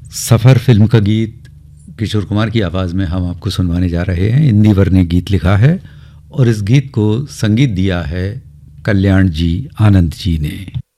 सफ़र film का गीत किशोर कुमार की आवाज़ में हम आपको सुनवाने जा रहे हैं। इंदिवर ने गीत लिखा है और इस गीत को संगीत दिया है कल्याण जी, आनंद जी ने।